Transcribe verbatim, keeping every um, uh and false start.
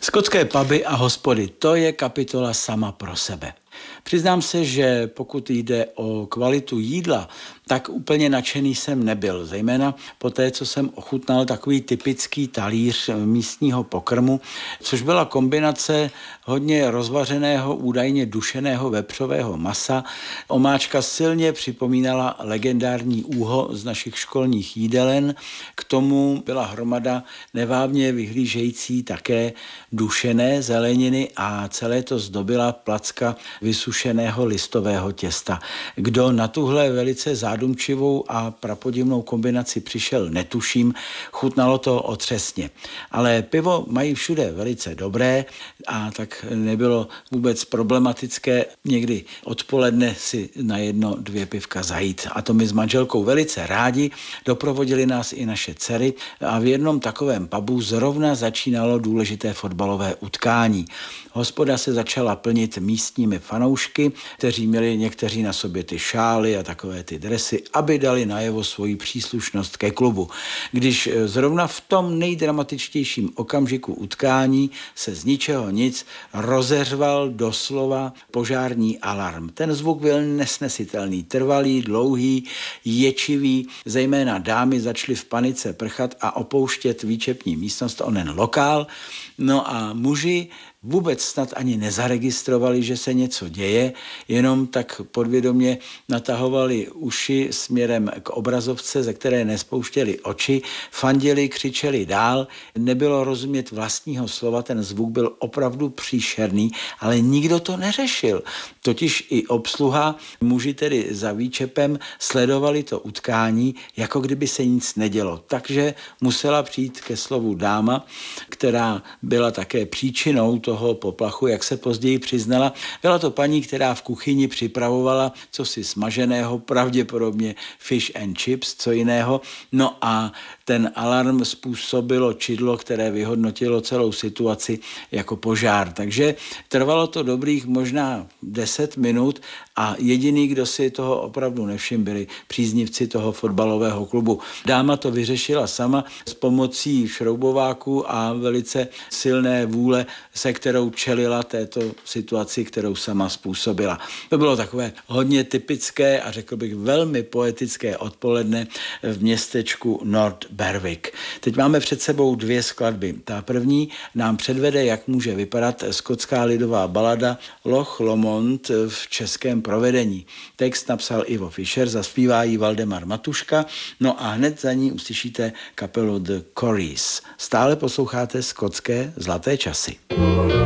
Skotské puby a hospody, to je kapitola sama pro sebe. Přiznám se, že pokud jde o kvalitu jídla, tak úplně nadšený jsem nebyl, zejména po té, co jsem ochutnal takový typický talíř místního pokrmu, což byla kombinace hodně rozvařeného, údajně dušeného vepřového masa. Omáčka silně připomínala legendární úho z našich školních jídelen. K tomu byla hromada nevábně vyhlížející také dušené zeleniny a celé to zdobila placka vysušeného listového těsta. Kdo na tuhle velice zádumčivou a prapodivnou kombinaci přišel, netuším, chutnalo to otřesně. Ale pivo mají všude velice dobré a tak nebylo vůbec problematické někdy odpoledne si na jedno, dvě pivka zajít. A to my s manželkou velice rádi, doprovodili nás i naše dcery a v jednom takovém pubu zrovna začínalo důležité fotbalové utkání. Hospoda se začala plnit místními fanoušky, kteří měli někteří na sobě ty šály a takové ty dresy, aby dali najevo svoji příslušnost ke klubu. Když zrovna v tom nejdramatičtějším okamžiku utkání se z ničeho nic rozeřval doslova požární alarm. Ten zvuk byl nesnesitelný, trvalý, dlouhý, ječivý, zejména dámy začaly v panice prchat a opouštět výčepní místnost, onen lokál. No a muži vůbec snad ani nezaregistrovali, že se něco děje, jenom tak podvědomě natahovali uši směrem k obrazovce, ze které nespouštěli oči, fandili, křičeli dál, nebylo rozumět vlastního slova, ten zvuk byl opravdu příšerný, ale nikdo to neřešil. Totiž i obsluha, muži tedy za výčepem, sledovali to utkání, jako kdyby se nic nedělo. Takže musela přijít ke slovu dáma, která byla také příčinou toho poplachu, jak se později přiznala. Byla to paní, která v kuchyni připravovala cosi smaženého, pravděpodobně fish and chips, co jiného. No a ten alarm způsobilo čidlo, které vyhodnotilo celou situaci jako požár. Takže trvalo to dobrých možná deset minut a jediný, kdo si toho opravdu nevšiml, byli příznivci toho fotbalového klubu. Dáma to vyřešila sama s pomocí šroubováku a velice silné vůle, se kterou čelila této situaci, kterou sama způsobila. To bylo takové hodně typické a řekl bych velmi poetické odpoledne v městečku North Berwick. Teď máme před sebou dvě skladby. Ta první nám předvede, jak může vypadat skotská lidová balada Loch Lomond v českém provedení. Text napsal Ivo Fischer, zaspívá ji Valdemar Matuška, no a hned za ní uslyšíte kapelu The Corries. Stále posloucháte skotské zlaté časy.